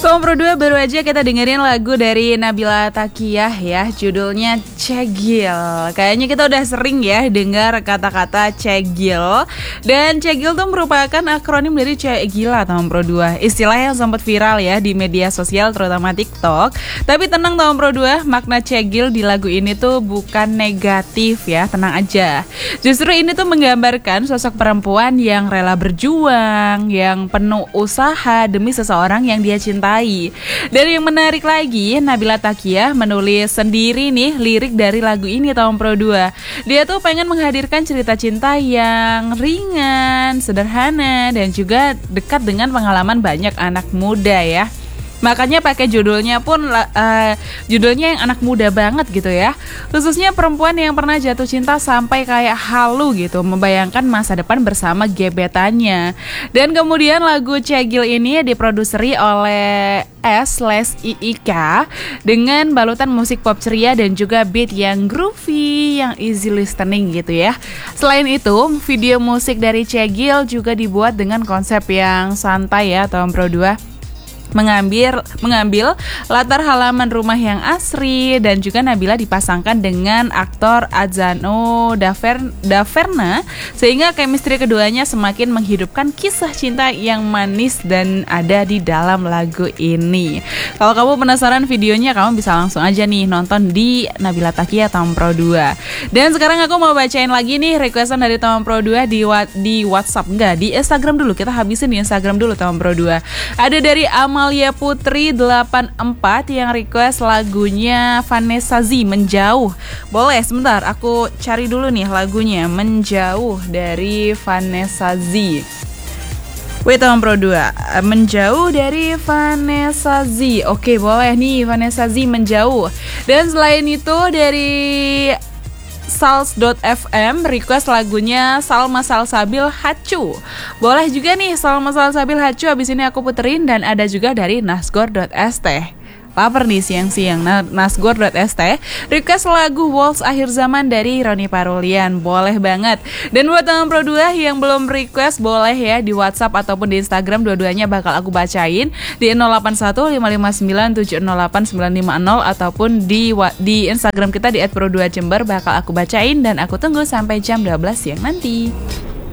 Tom Pro 2 baru aja kita dengerin lagu dari Nabila Takiyah ya, judulnya Cegil. Kayaknya kita udah sering ya dengar kata-kata cegil. Dan cegil tuh merupakan akronim dari cewek gila Tom Pro 2. Istilah yang sempat viral ya di media sosial terutama TikTok. Tapi tenang Tom Pro 2, makna cegil di lagu ini tuh bukan negatif ya, tenang aja. Justru ini tuh menggambarkan sosok perempuan yang rela berjuang, yang penuh usaha demi seseorang yang dia cintai. Dan yang menarik lagi, Nabila Takiyah menulis sendiri nih lirik dari lagu ini Tom Pro 2. Dia tuh pengen menghadirkan cerita cinta yang ringan, sederhana, dan juga dekat dengan pengalaman banyak anak muda ya. Makanya pakai judulnya pun judulnya yang anak muda banget gitu ya. Khususnya perempuan yang pernah jatuh cinta sampai kayak halu gitu, membayangkan masa depan bersama gebetannya. Dan kemudian lagu Cegil ini diproduseri oleh S/IIK dengan balutan musik pop ceria dan juga beat yang groovy, yang easy listening gitu ya. Selain itu, video musik dari Cegil juga dibuat dengan konsep yang santai ya Tom Pro 2. Mengambil latar halaman rumah yang asri, dan juga Nabila dipasangkan dengan aktor Adzano Daverna sehingga chemistry keduanya semakin menghidupkan kisah cinta yang manis dan ada di dalam lagu ini. Kalau kamu penasaran videonya, kamu bisa langsung aja nih nonton di Nabila Takiyah Tom Pro 2. Dan sekarang aku mau bacain lagi nih requestan dari Tom Pro 2 di WhatsApp, enggak, di Instagram dulu. Kita habisin di Instagram dulu Tom Pro 2. Ada dari Amalia Putri 84 yang request lagunya Vanessa Z, Menjauh. Boleh sebentar aku cari dulu nih lagunya Menjauh dari Vanessa Z. Wait Tom Pro 2, Menjauh dari Vanessa Z. Oke, boleh nih Vanessa Z Menjauh. Dan selain itu dari Sals.fm request lagunya Salma Salsabil Hacu. Boleh juga nih Salma Salsabil Hacu, abis ini aku puterin. Dan ada juga dari Nasgor.st. Laper nih siang-siang. Nasgor.st request lagu Waltz Akhir Zaman dari Roni Parulian. Boleh banget. Dan buat Tom Pro 2 yang belum request, boleh ya di WhatsApp ataupun di Instagram, dua-duanya bakal aku bacain di 081559708950 ataupun di Instagram kita di @pro2jember bakal aku bacain, dan aku tunggu sampai jam 12 siang nanti.